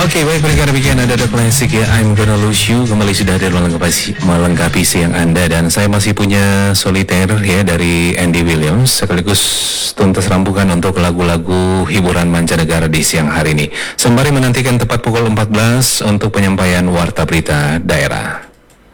Oke, baik pendengar demikian ada klasik ya, I'm Gonna Lose You kembali sudah ada melengkapi siang Anda, dan saya masih punya soliter ya dari Andy Williams sekaligus tuntas rambukan untuk lagu-lagu hiburan mancanegara di siang hari ini. Sembari menantikan tepat pukul 14 untuk penyampaian warta berita daerah.